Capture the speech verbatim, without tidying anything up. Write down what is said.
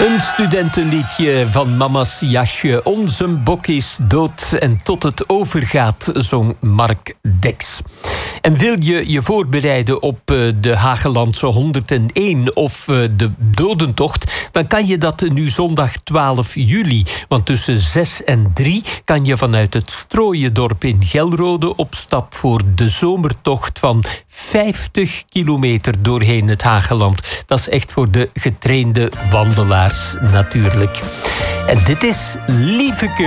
Een studentenliedje van Mama's Jasje. Onze bok is dood en tot het overgaat, zong Mark Dex. En wil je je voorbereiden op de Hagelandse honderdéén of de Dodentocht, dan kan je dat nu zondag twaalf juli. Want tussen zes en drie kan je vanuit het Strooiendorp in Gelrode op stap voor de zomertocht van vijftig kilometer doorheen het Hageland. Dat is echt voor de getrainde wandelaars natuurlijk. En dit is Lieveke.